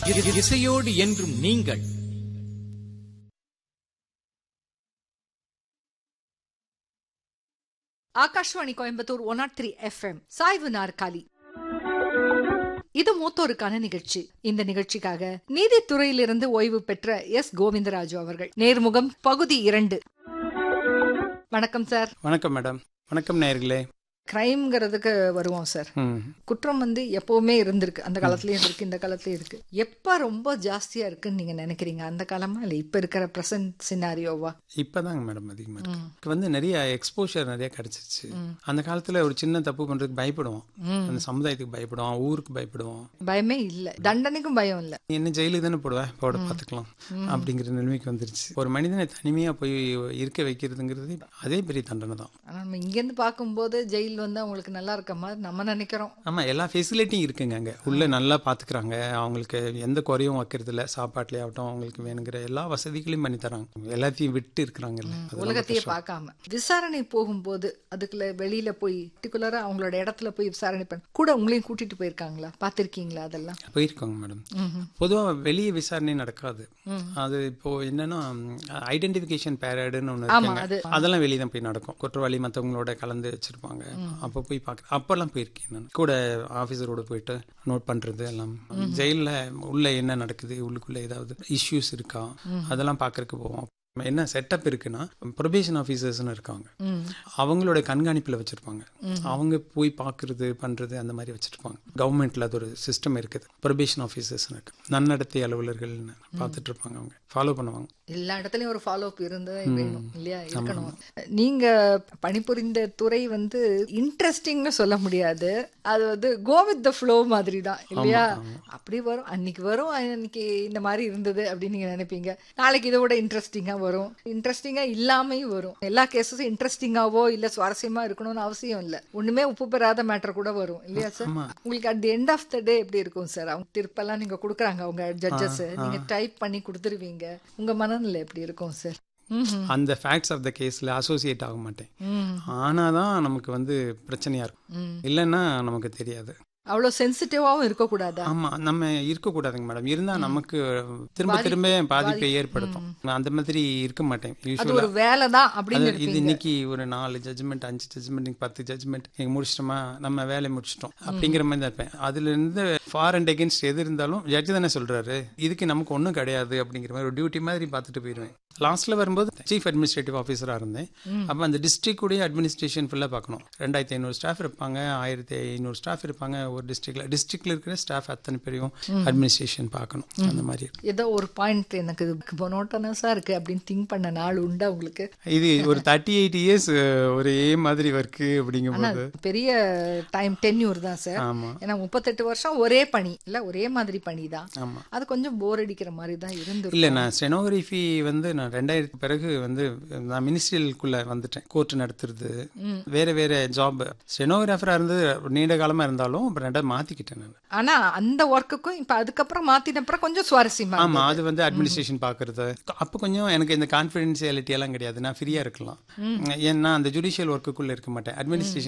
இசையோடு என்றும் நீங்கள். ஆகாஷ்வாணி கோயம்புத்தூர் 103 FM சாய்வு நாற்காலி. இது மூத்தோருக்கான நிகழ்ச்சி. இந்த நிகழ்ச்சிக்காக நீதித்துறையிலிருந்து ஓய்வு பெற்ற எஸ் கோவிந்தராஜு அவர்கள். நேர்முகம் பகுதி 2. வணக்கம் சார். வணக்கம் மேடம். வணக்கம் நேயர்களே. கிரைம்ங்கிறதுக்கு வருவோம் சார். குற்றம் எப்பவுமே இருந்திருக்கு, அந்த காலத்துலயும் இருக்கு, இந்த காலத்துலயும் இருக்கு. எப்ப ரொம்ப ஜாஸ்தியா இருக்குன்னு நீங்க நினைக்கிறீங்க? அந்த காலமா இல்ல இப்ப இருக்கிற பிரசன்ட் சினாரியோவா? இப்பதாங்க மேடம் அதிகமா இருக்கு. நிறைய எக்ஸ்போஷர் நிறைய கிடைச்சிருச்சு. அந்த காலத்துல ஒரு சின்ன தப்பு பண்றதுக்கு பயப்படுவோம், அந்த சமுதாயத்துக்கு பயப்படுவோம், ஊருக்கு பயப்படுவோம். பயமே இல்ல, தண்டனைக்கும் பயம் இல்ல. என்ன ஜெயிலுக்கு தானே போடுவேன், போட பாத்துக்கலாம் அப்படிங்கிற நிலைமைக்கு வந்துருச்சு. ஒரு மனிதனை தனிமையா போய் இருக்க வைக்கிறதுங்கிறது அதே பெரிய தண்டனை தான். ஆனா நம்ம இங்க இருந்து பார்க்கும்போது ஜெயில் வந்து அவங்களுக்கு நல்லா இருக்க மாதிரி நம்ம நினைக்கிறோம். ஆமா, எல்லா ஃபெசிலிட்டியும் இருக்குங்க அங்க. உள்ள நல்லா பாத்துக்கிறாங்க, அவங்களுக்கு எந்த குறையும் வைக்கிறது இல்ல. சாப்பாட்டுலயே ஆகட்டும், அவங்களுக்கு வேணுங்கிற எல்லா வசதிகளையும் பண்ணி தராங்க. எல்லாத்தையும் விட்டு இருக்கிறாங்க, உலகத்தையே பார்க்காம. விசாரணை போகும்போது அதுக்குள்ள வெளியில போய் பர்டிகுலரா அவங்களோட இடத்துல போய் விசாரணை பண்ண கூட உங்களையும் கூட்டிட்டு போயிருக்காங்களா? பாத்திருக்கீங்களா? அதெல்லாம் போயிருக்காங்க மேடம். பொதுவா வெளியே விசாரணை நடக்காது. அது இப்போ என்னன்னா ஐடென்டிபிகேஷன் பேரடுன்னு ஒண்ணு இருக்கு, அதெல்லாம் வெளியே தான் போய் நடக்கும். குற்றவாளி மற்றவங்களோட கலந்து வச்சிருப்பாங்க. அப்போ போய் பார்க்க அப்பெல்லாம் போயிருக்கேன் நான். கூட ஆஃபீஸரோட போயிட்டு நோட் பண்றது எல்லாம். ஜெயிலில் உள்ள என்ன நடக்குது, உள்ளுக்குள்ள ஏதாவது இஷ்யூஸ் இருக்கா, அதெல்லாம் பார்க்கறதுக்கு போவோம். என்ன செட்டப் இருக்குன்னா, ப்ரொபேஷன் ஆஃபீஸர்ஸ்னு இருக்காங்க, அவங்களோட கண்காணிப்பில் வச்சிருப்பாங்க. அவங்க போய் பார்க்கறது பண்றது அந்த மாதிரி வச்சிருப்பாங்க. கவர்மெண்ட்ல அது ஒரு சிஸ்டம் இருக்குது. ப்ரொபேஷன் ஆஃபீஸர்ஸ் இருக்கு, நன்னடத்தை அலுவலர்கள் பார்த்துட்டு இருப்பாங்க. அவங்க ஃபாலோ பண்ணுவாங்க. எல்லா இடத்துலயும் ஒரு ஃபாலோ அப் இருந்து வேணும் இல்லையா? இருக்கணும். நீங்க பணிபுரிந்த துறை இன்ட்ரெஸ்டிங்னு சொல்ல முடியாது, அது கோ வித் த ஃப்ளோ மாதிரி தான் இல்லையா? அப்படி வரும், அன்னைக்கு வரும், அன்னைக்கு இந்த மாதிரி இருந்தது அப்படின்னு நீங்க நினைப்பீங்க. நாளைக்கு இதை விட இன்ட்ரெஸ்டிங்கா வரும், இன்ட்ரெஸ்டிங்கா இல்லாமையும் வரும். எல்லா கேஸஸும் இன்ட்ரெஸ்டிங்காவோ இல்ல சுவாரஸ்யமா இருக்கணும்னு அவசியம் இல்ல. ஒண்ணுமே உப்பு பெறாத மேட்டர் கூட வரும் இல்லையா சார்? உங்களுக்கு at the end of the டே எப்படி இருக்கும் சார்? அவங்க தீர்ப்பெல்லாம் நீங்க கொடுக்குறாங்க, அவங்க ஜட்ஜஸ், நீங்க டைப் பண்ணி கொடுத்துருவீங்க. உங்க மனநிலை எப்படி இருக்கும் சார்? அந்த ஃபேக்ட்ஸ் ஆஃப் த கேஸ்ல அசோசியேட் ஆக மாட்டேன். ஆனாதான் நமக்கு பிரச்சனையா இருக்கும், இல்லைன்னா நமக்கு தெரியாது. அவ்வளவு சென்சிட்டிவாவும் இருக்கக்கூடாது. ஆமா, நம்ம இருக்கக்கூடாதுங்க மேடம். இருந்தா நமக்கு திரும்ப திரும்ப பாதிப்பை ஏற்படுத்தும். அந்த மாதிரி இருக்க மாட்டேன். ஒரு வேலைதான் அப்படின்னு இது இன்னைக்கு ஒரு 4 ஜட்ஜ்மெண்ட் 5 ஜட்ஜ்மெண்ட் 10 ஜட்ஜ்மெண்ட் முடிச்சிட்டோமா, நம்ம வேலையை முடிச்சிட்டோம் அப்படிங்கிற மாதிரி தான் இருப்பேன். அதுல இருந்து ஃபார் அண்ட் அகேன்ஸ்ட் எது இருந்தாலும் ஜட்ஜ் தானே சொல்றாரு, இதுக்கு நமக்கு ஒன்றும் கிடையாது அப்படிங்கிற மாதிரி ஒரு டியூட்டி மாதிரி பார்த்துட்டு போயிடுவேன். லாஸ்ட்ல வரும்போது சீஃப் அட்மினிஸ்ட்ரேட்டிவ் ஆஃபீஸரா இருந்தேன். அப்போ அந்த டிஸ்ட்ரிக்ட் உடைய அட்மினிஸ்ட்ரேஷன் ஃபுல்லாக பார்க்கணும். 2500 ஸ்டாஃப் இருப்பாங்க, 1500 ஸ்டாஃப் இருப்பாங்க ஒரு டிஸ்ட்ரிக்ட்ல இருக்கிற ஸ்டாஃப் அத்தனை பேரையும் அட்மினிஸ்ட்ரேஷன் பார்க்கணும். அந்த மாதிரி ஏதோ ஒரு பாயிண்ட் எனக்கு மோனோட்டனஸா இருக்கு அப்படின்னு திங்க் பண்ண நாள் உண்டா உங்களுக்கு? இது ஒரு 38 இயர்ஸ் ஒரே மாதிரி ஒர்க் அப்படிங்கும்போது பெரிய டைம் டென்யூர் தான் சார். ஏன்னா 38 வருஷம் ஒரே பணி இல்ல, ஒரே மாதிரி பணி தான். அது கொஞ்சம் போர் அடிக்கிற மாதிரி தான் இருந்து. இல்ல, நான் ஸ்டெனோகிராஃபி நான் 2000 பிறகு நான் மினிஸ்ட்ரியலுக்குள்ள வந்துட்டேன். கோர்ட் நடத்துறது, வேற வேற ஜாப். ஸ்டெனோகிராஃபரா இருந்து நீண்ட காலமா இருந்தாலும் மாத்திக்கிட்டேன் நான். ஆனா அந்த ஒர்க்குக்கும் இப்ப அதுக்கப்புறம் மாத்தினப்புறம் கொஞ்சம் சுவாரஸ்யமா. ஆமா, அது அட்மினிஸ்ட்ரேஷன் பாக்குறது. அப்ப கொஞ்சம் எனக்கு இந்த கான்ஃபிடென்ஷியாலிட்டி எல்லாம் கிடையாது, நான் ஃப்ரீயா இருக்கலாம். ஏன்னா அந்த ஜுடிஷியல் ஒர்க்குக்குள்ள இருக்க மாட்டேன், அட்மினிஸ்ட்ரேஷன்